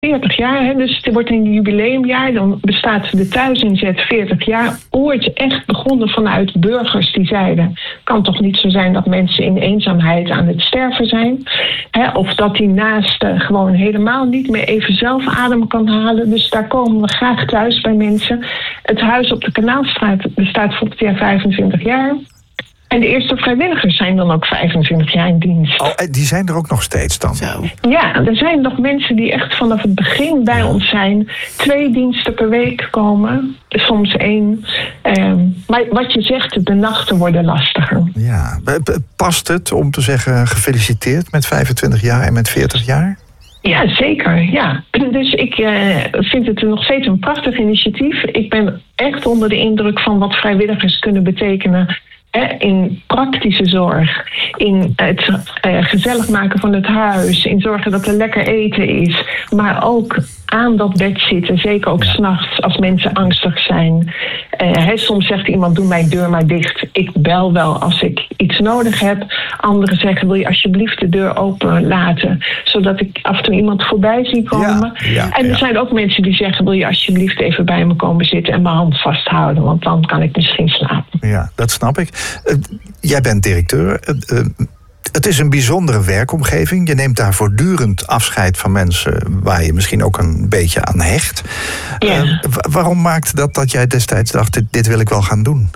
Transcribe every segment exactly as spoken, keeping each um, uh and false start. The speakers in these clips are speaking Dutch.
veertig jaar, hè, dus het wordt een jubileumjaar. Dan bestaat de thuisinzet veertig jaar. Ooit echt begonnen vanuit burgers die zeiden... het kan toch niet zo zijn dat mensen in eenzaamheid aan het sterven zijn. Hè, of dat die naaste gewoon helemaal niet meer even zelf adem kan halen. Dus daar komen we graag thuis bij mensen. Het huis op de Kanaalstraat bestaat volgend jaar vijfentwintig jaar. En de eerste vrijwilligers zijn dan ook vijfentwintig jaar in dienst. Oh, die zijn er ook nog steeds dan? Zo. Ja, er zijn nog mensen die echt vanaf het begin bij ons zijn. Twee diensten per week komen, soms één. Um, maar wat je zegt, de nachten worden lastiger. Ja, past het om te zeggen gefeliciteerd met vijfentwintig jaar en met veertig jaar? Ja, zeker. Ja. Dus ik uh, vind het nog steeds een prachtig initiatief. Ik ben echt onder de indruk van wat vrijwilligers kunnen betekenen... in praktische zorg, in het uh, gezellig maken van het huis... in zorgen dat er lekker eten is, maar ook aan dat bed zitten. Zeker ook 's nachts als mensen angstig zijn. Uh, he, soms zegt iemand, doe mijn deur maar dicht. Ik bel wel als ik iets nodig heb. Anderen zeggen, wil je alsjeblieft de deur open laten... zodat ik af en toe iemand voorbij zie komen. Ja, ja, en er ja. zijn ook mensen die zeggen... wil je alsjeblieft even bij me komen zitten en mijn hand vasthouden... want dan kan ik misschien slapen. Ja, dat snap ik. Uh, jij bent directeur. Uh, uh, het is een bijzondere werkomgeving. Je neemt daar voortdurend afscheid van mensen... waar je misschien ook een beetje aan hecht. Ja. Uh, w- waarom maakte dat dat jij destijds dacht... Dit, dit wil ik wel gaan doen?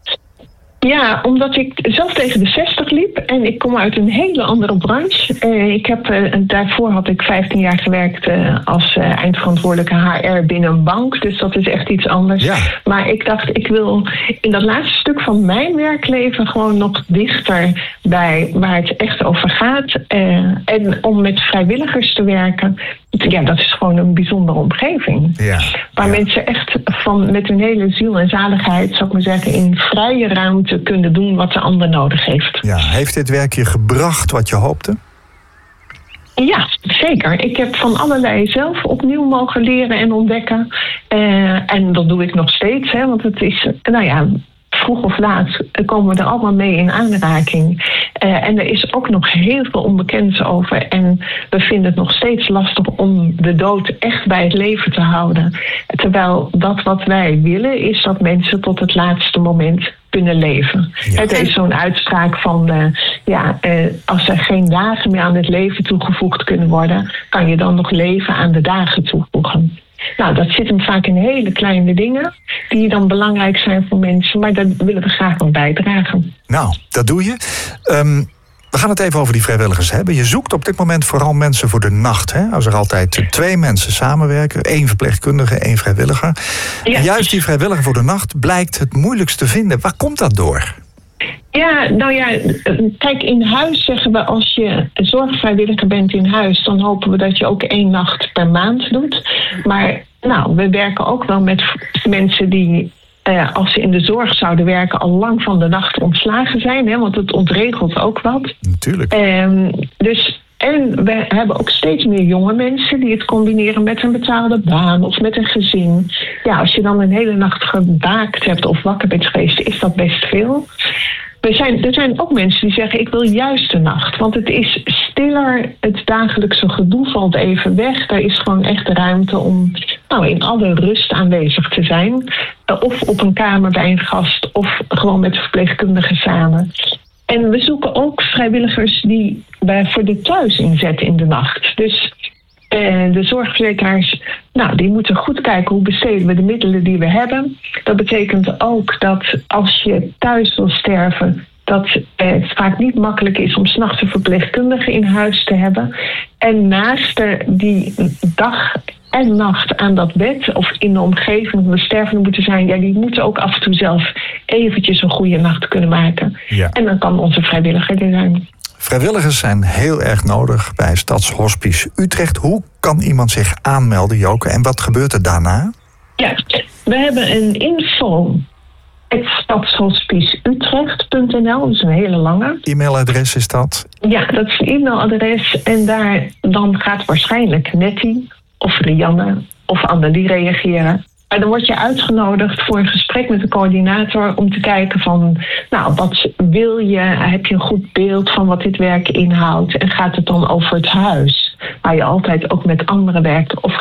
Ja, omdat ik zelf tegen de zestig liep en ik kom uit een hele andere branche. Uh, ik heb, uh, daarvoor had ik vijftien jaar gewerkt uh, als uh, eindverantwoordelijke H R binnen een bank. Dus dat is echt iets anders. Ja. Maar ik dacht, ik wil in dat laatste stuk van mijn werkleven gewoon nog dichter bij waar het echt over gaat. Uh, en om met vrijwilligers te werken, ja, dat is gewoon een bijzondere omgeving. Ja. Waar ja. mensen echt van met hun hele ziel en zaligheid, zou ik maar zeggen, in vrije ruimte kunnen doen wat de ander nodig heeft. Ja, heeft dit werk je gebracht wat je hoopte? Ja, zeker. Ik heb van allerlei zelf opnieuw mogen leren en ontdekken. Uh, en dat doe ik nog steeds, hè, want het is, nou ja, vroeg of laat komen we er allemaal mee in aanraking. Uh, en er is ook nog heel veel onbekends over. En we vinden het nog steeds lastig om de dood echt bij het leven te houden. Terwijl dat wat wij willen is dat mensen tot het laatste moment kunnen leven. Ja. Het is zo'n uitspraak van, uh, ja, uh, als er geen dagen meer aan het leven toegevoegd kunnen worden, kan je dan nog leven aan de dagen toevoegen. Nou, dat zit hem vaak in hele kleine dingen die dan belangrijk zijn voor mensen, maar daar willen we graag aan bijdragen. Nou, dat doe je. Um, we gaan het even over die vrijwilligers hebben. Je zoekt op dit moment vooral mensen voor de nacht. Hè? Als er altijd twee mensen samenwerken, één verpleegkundige, één vrijwilliger. Ja. En juist die vrijwilliger voor de nacht blijkt het moeilijkst te vinden. Waar komt dat door? Ja, nou ja, kijk, in huis zeggen we als je zorgvrijwilliger bent in huis, dan hopen we dat je ook één nacht per maand doet. Maar nou, we werken ook wel met mensen die, eh, als ze in de zorg zouden werken, al lang van de nacht ontslagen zijn, hè, want het ontregelt ook wat. Natuurlijk. Um, dus En we hebben ook steeds meer jonge mensen die het combineren met een betaalde baan of met een gezin. Ja, als je dan een hele nacht gewaakt hebt of wakker bent geweest, is dat best veel. Er zijn, er zijn ook mensen die zeggen, ik wil juist de nacht. Want het is stiller, het dagelijkse gedoe valt even weg. Er is gewoon echt ruimte om nou, in alle rust aanwezig te zijn. Of op een kamer bij een gast, of gewoon met de verpleegkundige samen. En we zoeken ook vrijwilligers die bij, voor de thuisinzet in de nacht. Dus eh, de zorgverzekeraars, nou, die moeten goed kijken hoe besteden we de middelen die we hebben. Dat betekent ook dat als je thuis wil sterven, dat het vaak niet makkelijk is om 's nachts een verpleegkundige in huis te hebben. En naast er die dag en nacht aan dat bed of in de omgeving van de stervende moeten zijn, ja, die moeten ook af en toe zelf eventjes een goede nacht kunnen maken. Ja. En dan kan onze vrijwilliger er zijn. Vrijwilligers zijn heel erg nodig bij Stadshospice Utrecht. Hoe kan iemand zich aanmelden, Joke? En wat gebeurt er daarna? Ja, we hebben een info at stadshospice utrecht punt n l. Dat is een hele lange. E-mailadres is dat? Ja, dat is een e-mailadres. En daar dan gaat waarschijnlijk Nettie of Rianne of Annelie reageren. Maar dan word je uitgenodigd voor een gesprek met de coördinator om te kijken van, nou, wat wil je? Heb je een goed beeld van wat dit werk inhoudt? En gaat het dan over het huis? waar je altijd ook met anderen werkt of